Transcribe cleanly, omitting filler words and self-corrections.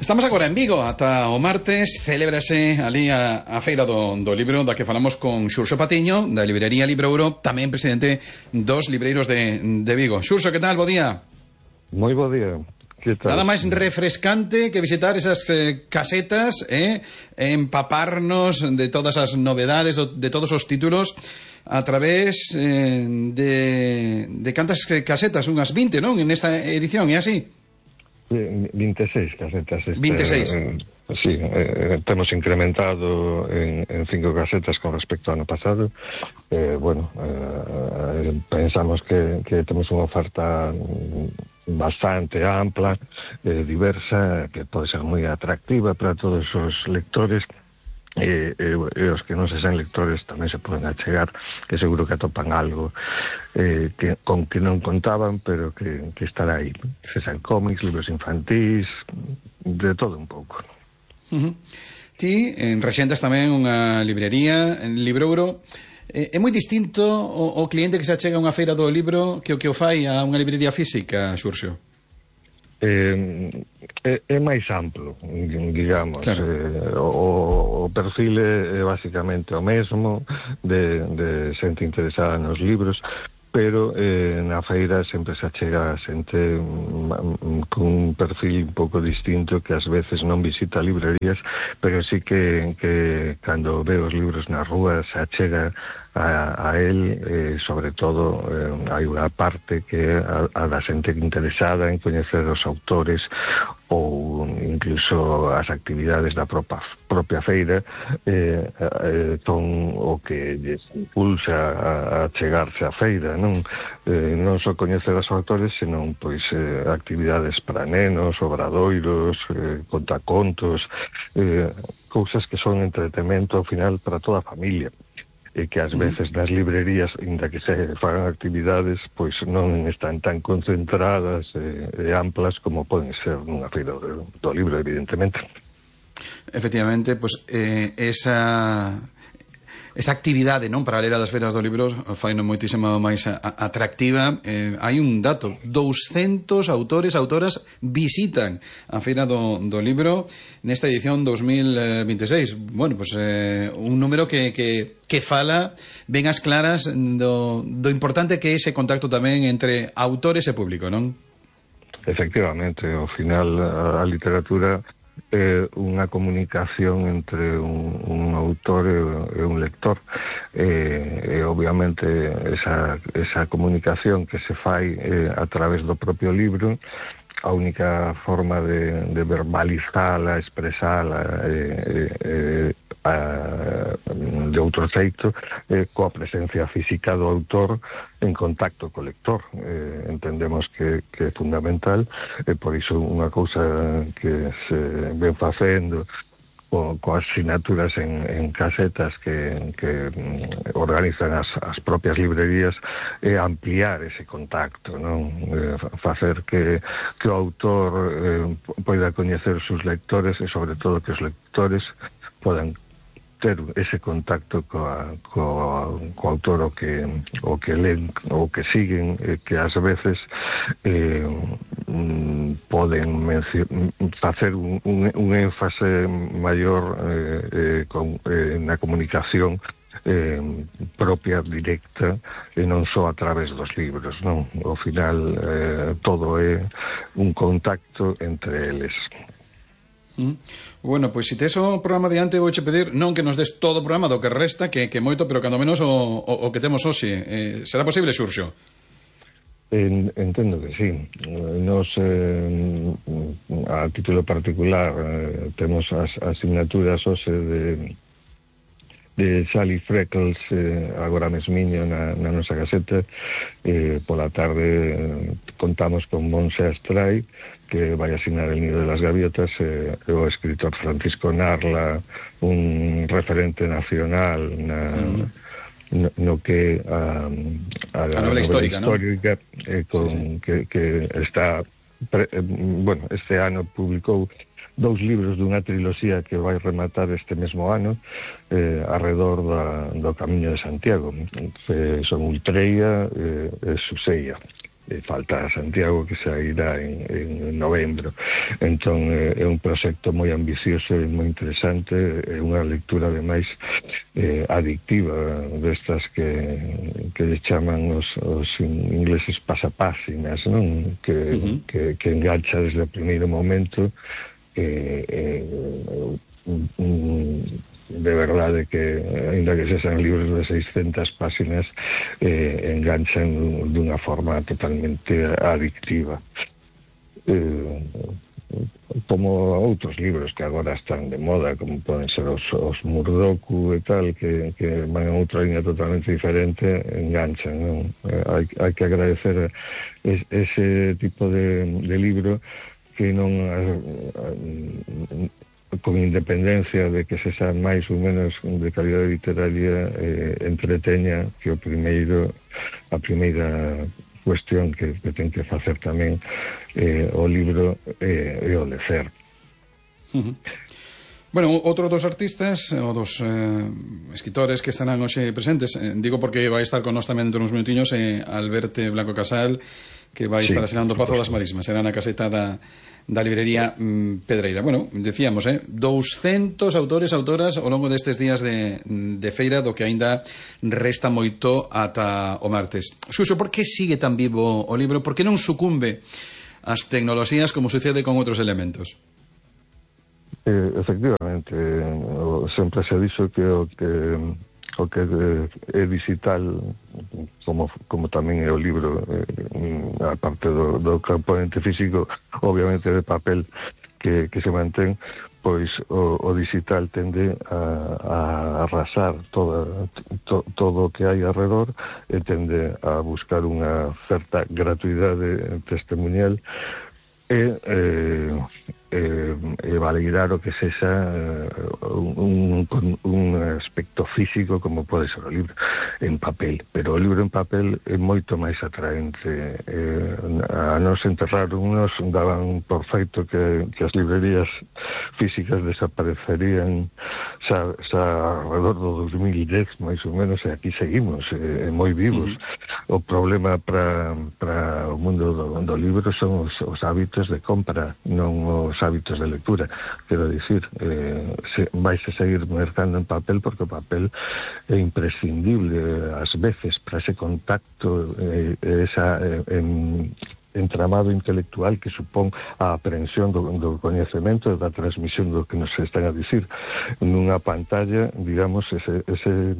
Estamos agora en Vigo, ata o martes celébrase ali a feira do libro, da que falamos con Xurxo Patiño, da librería Librouro, tamén presidente dos libreiros de Vigo. Xurxo, que tal? Bo día. Moi bo día. Que tal? Nada máis refrescante que visitar esas casetas, empaparnos de todas as novedades, de todos os títulos, a través de cantas casetas, unhas 20, non? En esta edición, é así? 26 casetas. 26. Sí, temos incrementado en 5 casetas con respecto ao ano pasado. Pensamos que temos unha oferta bastante ampla, diversa, que pode ser moi atractiva para todos os lectores. E os que non se sen lectores tamén se poden achegar, que seguro que atopan algo con que non contaban, pero que estará aí. Se sen cómics, libros infantís, de todo un pouco. Ti rexentas tamén unha librería en Librouro. É moi distinto o cliente que se achega a unha feira do libro que o fai a unha librería física, Xurxo? É máis amplo, digamos. Claro. O perfil é basicamente o mesmo de xente interesada nos libros, pero na feira sempre se achega xente con un perfil un pouco distinto, que ás veces non visita librerías, pero sí que cando ve os libros na rúa se achega a él. Sobre todo hai unha parte que é a da xente interesada en coñecer os autores ou incluso as actividades da propia feira, con o que lles impulsa a chegarse á feira, non só coñecer os autores, senón pois actividades para nenos, obradoiros, contacontos, cousas que son entretemento ao final para toda a familia, e que ás veces nas librerías, inda que se fagan actividades, pois non están tan concentradas e amplas como poden ser nunha feira do libro, evidentemente. Efectivamente, pois esa actividade, non, paralela das feiras do libro faino moitísimo máis atractiva. Hai un dato: 200 autores, autoras visitan a feira do libro nesta edición 2026. Bueno, pois un número que fala ben as claras do importante que é ese contacto tamén entre autores e público, non? Efectivamente, ao final a literatura é unha comunicación entre un autor e un lector, e obviamente esa comunicación que se fai a través do propio libro, a única forma de verbalizala, expresala de outro xeito coa presencia física do autor en contacto co lector. Entendemos que é fundamental, e por iso unha cousa que se ven facendo coas sinaturas en casetas que organizan as propias librerías é ampliar ese contacto, non? Facer que o autor poida coñecer os seus lectores, e sobre todo que os lectores podan ter ese contacto co autor o que len, o que siguen, que ás veces poden facer un énfase maior na comunicación propia, directa, e non só a través dos libros, non? Ao final todo é un contacto entre eles. Bueno, pois se tes o programa diante, vouche pedir non que nos des todo o programa do que resta, que moito, pero cando menos o que temos hoxe. Será posible, Xurxo? Entendo que sí. Nos, a título particular, temos as asignaturas hoxe de Sally Freckles, agora mesmiño na nosa caseta. Pola tarde contamos con Montse Astray, que vai asinar El nido de las gaviotas, o escritor Francisco Narla, un referente nacional no que a novela histórica, ¿no? Que está este ano publicou 2 libros dunha triloxía que vai rematar este mesmo ano, arredor do Camiño de Santiago, son Ultreia e Suseia. falta Santiago, que sairá en novembro. Entón é un proxecto moi ambicioso e moi interesante, é unha lectura ademais adictiva, destas que lle chaman os ingleses pasapáxinas, non? Que engancha desde o primeiro momento, de verdade que, ainda que sexan libros de 600 páxinas, enganchan dunha forma totalmente adictiva, como outros libros que agora están de moda, como poden ser os Murdoku e tal, que van a outra liña totalmente diferente, enganchan, non? Hai que agradecer ese tipo de libro que non con independencia de que se xa máis ou menos de calidade literaria, entreteña, que a primeira cuestión que ten que facer tamén o libro é o lecer. Bueno, outro dos artistas ou dos escritores que estarán hoxe presentes, digo porque vai estar con nós tamén dentro uns minutiños, Alberto Blanco Casal, que vai estar asinando o Pazo das Marismas, será na caseta da librería Pedreira. Bueno, decíamos, 200 autores, autoras ao longo destes días de feira, do que aínda resta moito ata o martes. Xuxo, por que sigue tan vivo o libro? Por que non sucumbe ás tecnoloxías como sucede con outros elementos? Efectivamente, sempre se dixo que o que é digital, como tamén é o libro, a parte do componente físico, obviamente de papel que se mantén, pois o digital tende a arrasar todo o que hai alrededor, e tende a buscar unha certa gratuidade testemunial e validar o que sexa un aspecto físico, como pode ser o libro en papel. Pero o libro en papel é moito máis atraente. A nos enterrarnos daban por feito que as librerías físicas desaparecerían xa alrededor do 2010, máis ou menos, e aquí seguimos, moi vivos. O problema para o mundo do libro son os hábitos de compra, non os hábitos de lectura. Quero dicir, vais a seguir mercando en papel, porque o papel é imprescindible ás veces para ese contacto, esa entramado intelectual que supón a aprehensión do coñecemento, da transmisión do que nos están a dicir nunha pantalla, digamos, ese